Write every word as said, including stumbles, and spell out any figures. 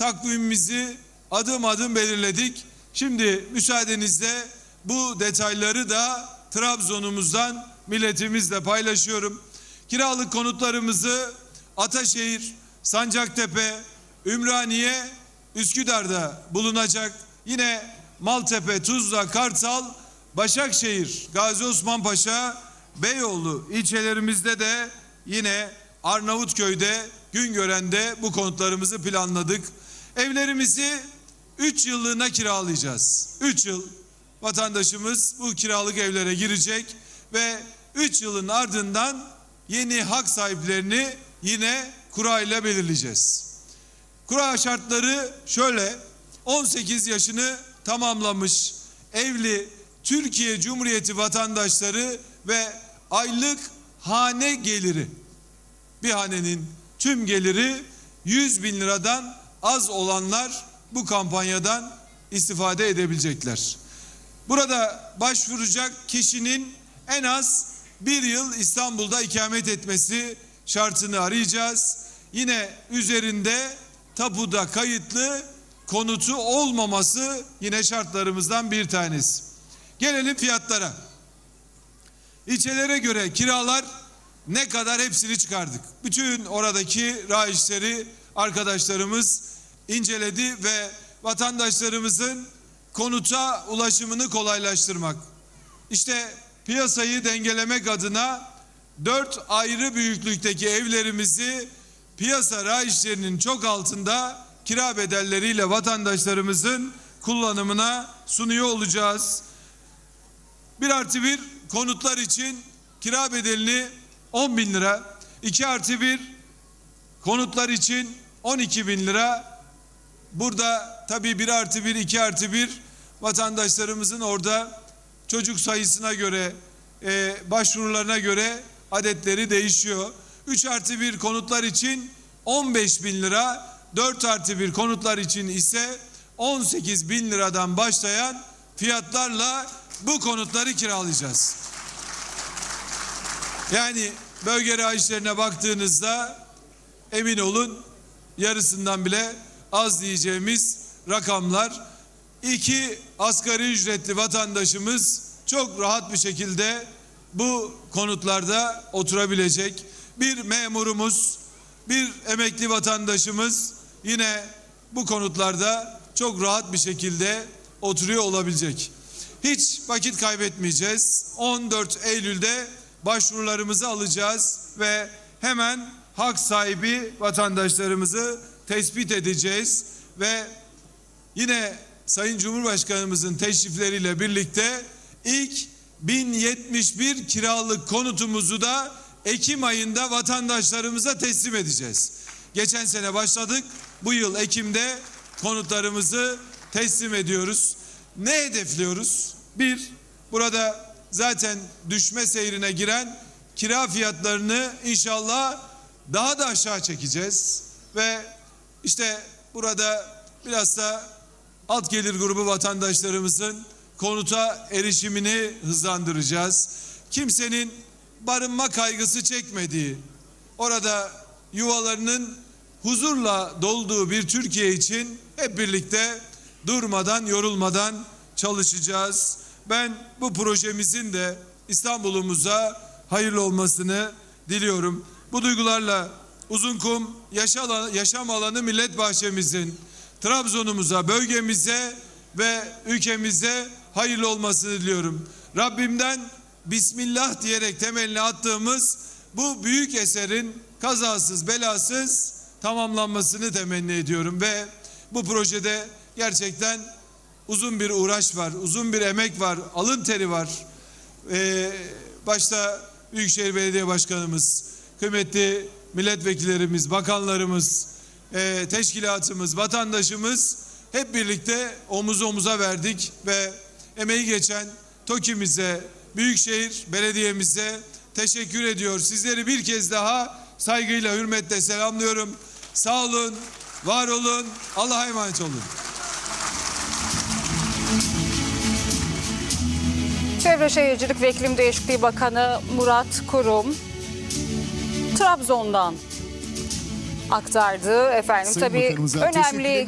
takvimimizi adım adım belirledik. Şimdi müsaadenizle bu detayları da Trabzon'umuzdan milletimizle paylaşıyorum. Kiralık konutlarımızı Ataşehir, Sancaktepe, Ümraniye, Üsküdar'da bulunacak. Yine Maltepe, Tuzla, Kartal, Başakşehir, Gazi Osman Paşa, Beyoğlu ilçelerimizde de yine Arnavutköy'de, Güngören'de bu konutlarımızı planladık. Evlerimizi üç yıllığına kiralayacağız. üç yıl vatandaşımız bu kiralık evlere girecek ve üç yılın ardından yeni hak sahiplerini yine kura ile belirleyeceğiz. Kura şartları şöyle: on sekiz yaşını tamamlamış, evli, Türkiye Cumhuriyeti vatandaşları ve aylık hane geliri, bir hanenin tüm geliri yüz bin liradan az olanlar bu kampanyadan istifade edebilecekler. Burada başvuracak kişinin en az bir yıl İstanbul'da ikamet etmesi şartını arayacağız. Yine üzerinde tapuda kayıtlı konutu olmaması yine şartlarımızdan bir tanesi. Gelelim fiyatlara. İlçelere göre kiralar ne kadar, hepsini çıkardık. Bütün oradaki raiçleri arkadaşlarımız inceledi ve vatandaşlarımızın konuta ulaşımını kolaylaştırmak, İşte piyasayı dengelemek adına dört ayrı büyüklükteki evlerimizi piyasa raiçlerinin çok altında kira bedelleriyle vatandaşlarımızın kullanımına sunuyor olacağız. Bir artı bir konutlar için kira bedelini on bin lira, iki artı bir konutlar için on iki bin lira. Burada tabii bir artı bir, iki artı bir vatandaşlarımızın orada çocuk sayısına göre, e, başvurularına göre adetleri değişiyor. üç artı bir konutlar için on beş bin lira, dört artı bir konutlar için ise on sekiz bin liradan başlayan fiyatlarla bu konutları kiralayacağız. Yani bölge raiçlerine baktığınızda emin olun yarısından bile az diyeceğimiz rakamlar. İki asgari ücretli vatandaşımız çok rahat bir şekilde bu konutlarda oturabilecek. Bir memurumuz, bir emekli vatandaşımız yine bu konutlarda çok rahat bir şekilde oturuyor olabilecek. Hiç vakit kaybetmeyeceğiz. on dört Eylül'de başvurularımızı alacağız ve hemen hak sahibi vatandaşlarımızı tespit edeceğiz ve yine Sayın Cumhurbaşkanımızın teşrifleriyle birlikte ilk bin yetmiş bir kiralık konutumuzu da Ekim ayında vatandaşlarımıza teslim edeceğiz. Geçen sene başladık. Bu yıl Ekim'de konutlarımızı teslim ediyoruz. Ne hedefliyoruz? Bir, burada zaten düşme seyrine giren kira fiyatlarını inşallah daha da aşağı çekeceğiz. Ve işte burada biraz da alt gelir grubu vatandaşlarımızın konuta erişimini hızlandıracağız. Kimsenin barınma kaygısı çekmediği, orada yuvalarının huzurla dolduğu bir Türkiye için hep birlikte durmadan, yorulmadan çalışacağız. Ben bu projemizin de İstanbul'umuza hayırlı olmasını diliyorum. Bu duygularla Uzunkum Yaşam Alanı Millet Bahçemizin Trabzon'umuza, bölgemize ve ülkemize hayırlı olmasını diliyorum. Rabbimden Bismillah diyerek temelini attığımız bu büyük eserin kazasız belasız tamamlanmasını temenni ediyorum ve bu projede gerçekten uzun bir uğraş var, uzun bir emek var, alın teri var. Ee, başta Büyükşehir Belediye Başkanımız, kıymetli milletvekillerimiz, bakanlarımız, e, teşkilatımız, vatandaşımız hep birlikte omuz omuza verdik ve emeği geçen TOKİ'mize, Büyükşehir Belediye'mize teşekkür ediyor. Sizleri bir kez daha saygıyla, hürmetle selamlıyorum. Sağ olun, var olun, Allah'a emanet olun. Çevre Şehircilik ve İklim Değişikliği Bakanı Murat Kurum Trabzon'dan aktardı. Efendim Sayın tabii Bakanımıza önemli